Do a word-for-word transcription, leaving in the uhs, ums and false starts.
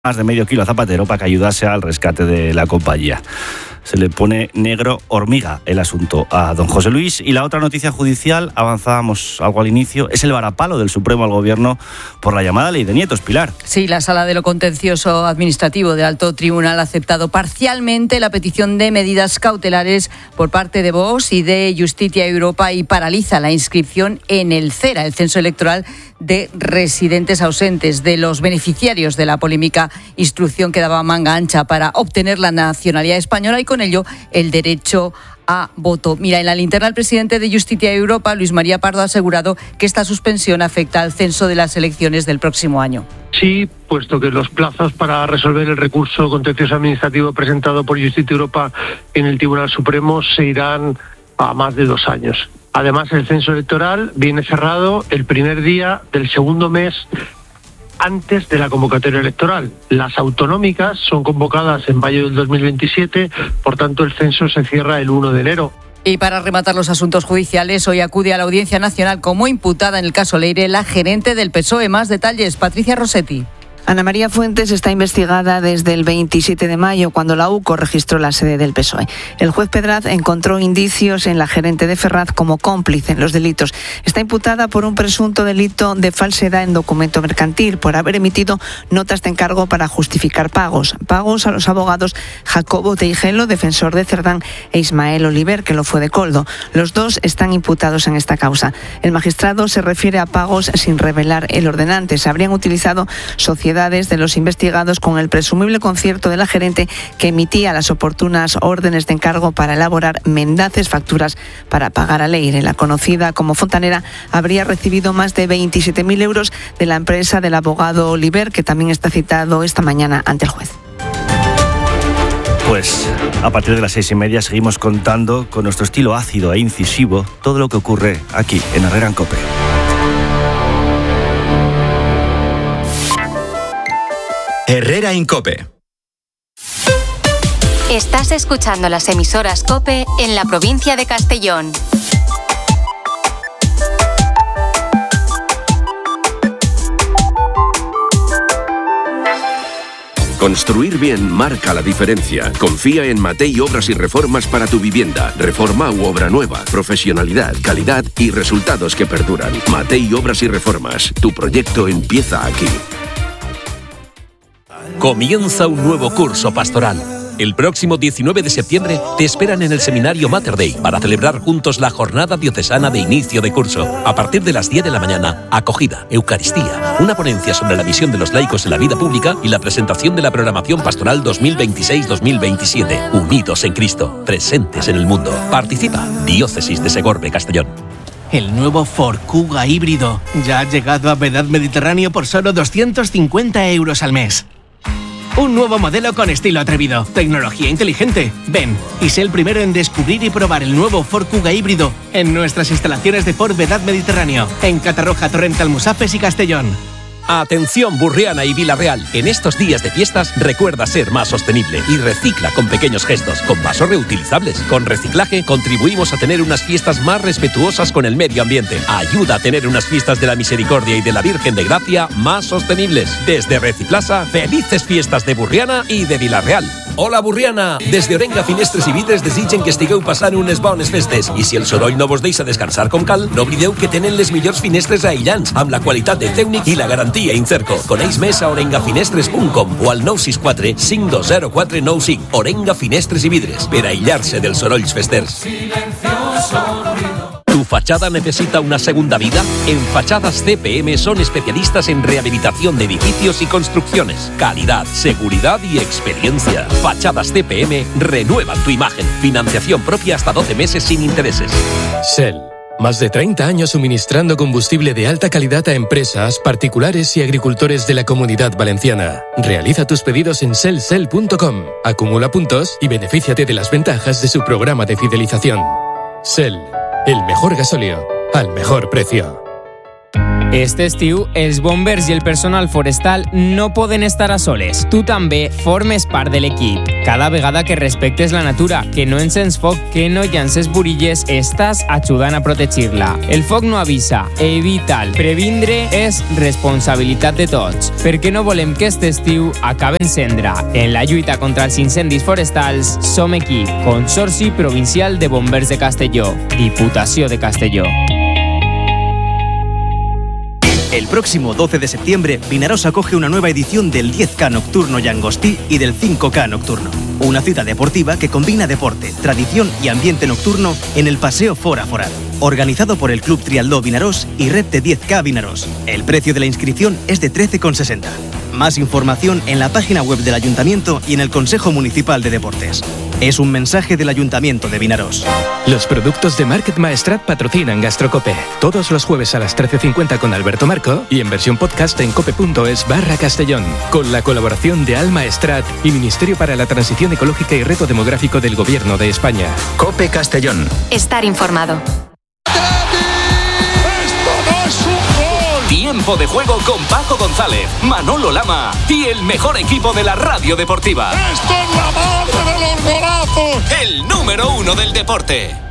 más de medio kilo a Zapatero para que ayudase al rescate de la compañía. Se le pone negro hormiga el asunto a don José Luis. Y la otra noticia judicial, avanzábamos algo al inicio, es el varapalo del Supremo al Gobierno por la llamada ley de nietos. Pilar. Sí, la Sala de lo Contencioso Administrativo del Alto Tribunal ha aceptado parcialmente la petición de medidas cautelares por parte de Vox y de Justicia Europa y paraliza la inscripción en el CERA, el Censo Electoral de Residentes Ausentes, de los beneficiarios de la polémica instrucción que daba manga ancha para obtener la nacionalidad española y con ello el derecho a voto. Mira, en la linterna el presidente de Justicia Europa, Luis María Pardo, ha asegurado que esta suspensión afecta al censo de las elecciones del próximo año. Sí, puesto que los plazos para resolver el recurso contencioso administrativo presentado por Justicia Europa en el Tribunal Supremo se irán a más de dos años. Además, el censo electoral viene cerrado el primer día del segundo mes antes de la convocatoria electoral. Las autonómicas son convocadas en mayo del dos mil veintisiete, por tanto el censo se cierra el primero de enero. Y para rematar los asuntos judiciales, hoy acude a la Audiencia Nacional como imputada en el caso Leire la gerente del P S O E. Más detalles, Patricia Rossetti. Ana María Fuentes está investigada desde el veintisiete de mayo, cuando la U C O registró la sede del P S O E. El juez Pedraz encontró indicios en la gerente de Ferraz como cómplice en los delitos. Está imputada por un presunto delito de falsedad en documento mercantil, por haber emitido notas de encargo para justificar pagos. Pagos a los abogados Jacobo Teijelo, defensor de Cerdán, e Ismael Oliver, que lo fue de Coldo. Los dos están imputados en esta causa. El magistrado se refiere a pagos sin revelar el ordenante. Se habrían utilizado sociedades de los investigados con el presumible concierto de la gerente, que emitía las oportunas órdenes de encargo para elaborar mendaces facturas para pagar a Leire. La conocida como fontanera habría recibido más de veintisiete mil euros de la empresa del abogado Oliver, que también está citado esta mañana ante el juez. Pues a partir de las seis y media seguimos contando con nuestro estilo ácido e incisivo todo lo que ocurre aquí en Herrera en COPE. Herrera en COPE. Estás escuchando las emisoras COPE en la provincia de Castellón. Construir bien marca la diferencia. Confía en Matei Obras y Reformas para tu vivienda. Reforma u obra nueva. Profesionalidad, calidad y resultados que perduran. Matei Obras y Reformas. Tu proyecto empieza aquí. Comienza un nuevo curso pastoral. El próximo diecinueve de septiembre te esperan en el seminario Mater Dei para celebrar juntos la jornada diocesana de inicio de curso. A partir de las diez de la mañana, acogida, Eucaristía, una ponencia sobre la misión de los laicos en la vida pública y la presentación de la programación pastoral dos mil veintiséis dos mil veintisiete. Unidos en Cristo, presentes en el mundo. Participa, Diócesis de Segorbe, Castellón. El nuevo Ford Kuga híbrido ya ha llegado a Vedad Mediterráneo por solo doscientos cincuenta euros al mes. Un nuevo modelo con estilo atrevido, tecnología inteligente. Ven y sé el primero en descubrir y probar el nuevo Ford Kuga híbrido en nuestras instalaciones de Ford Vedad Mediterráneo, en Catarroja, Torrent, Almusafes y Castellón. Atención Burriana y Vila-real. En estos días de fiestas recuerda ser más sostenible y recicla con pequeños gestos, con vasos reutilizables. Con reciclaje contribuimos a tener unas fiestas más respetuosas con el medio ambiente. Ayuda a tener unas fiestas de la Misericordia y de la Virgen de Gracia más sostenibles. Desde Reciplaza, felices fiestas de Burriana y de Vila-real. Hola Burriana! Des d'Orenga Finestres i Vidres desitgen que estigueu passant unes bones festes i si el soroll no vos deixa descansar com cal, no oblideu que tenen les millors finestres aïllants amb la qualitat de Tècnic i la garantia Incerco. Coneix més a orengafinestres punt com o al nou sis quatre cinc dos zero quatre nou cinc. Orenga Finestres i Vidres, per aïllar-se dels sorolls festers. ¿Tu fachada necesita una segunda vida? En Fachadas C P M son especialistas en rehabilitación de edificios y construcciones. Calidad, seguridad y experiencia. Fachadas C P M renuevan tu imagen. Financiación propia hasta doce meses sin intereses. Shell. Más de treinta años suministrando combustible de alta calidad a empresas, particulares y agricultores de la Comunidad Valenciana. Realiza tus pedidos en shell shell punto com. Acumula puntos y benefíciate de las ventajas de su programa de fidelización. Shell. El mejor gasóleo al mejor precio. Este estiu, els bombers i el personal forestal no poden estar a soles. Tu també formes part de l'equip. Cada vegada que respectes la natura, que no encens foc, que no llances burilles, estàs ajudant a protegir-la. El foc no avisa, evita'l. Previndre és responsabilitat de tots, perquè no volem que este estiu acabi en cendra. En la lluita contra els incendis forestals, som equip. Consorci Provincial de Bombers de Castelló. Diputació de Castelló. El próximo doce de septiembre, Vinaroz acoge una nueva edición del diez K Nocturno Llangostí y del cinco K Nocturno. Una cita deportiva que combina deporte, tradición y ambiente nocturno en el Paseo Fora Foral. Organizado por el Club Trialdó Vinaroz y Red de diez K Vinaroz. El precio de la inscripción es de trece con sesenta. Más información en la página web del Ayuntamiento y en el Consejo Municipal de Deportes. Es un mensaje del Ayuntamiento de Vinaroz. Los productos de Market Maestrat patrocinan Gastrocope. Todos los jueves a las trece cincuenta con Alberto Marco y en versión podcast en cope.es barra Castellón. Con la colaboración de Alma Estrat y Ministerio para la Transición Ecológica y Reto Demográfico del Gobierno de España. Cope Castellón. Estar informado. Tiempo de juego con Paco González, Manolo Lama y el mejor equipo de la radio deportiva. ¡Esto es la madre de los golazos! El número uno del deporte.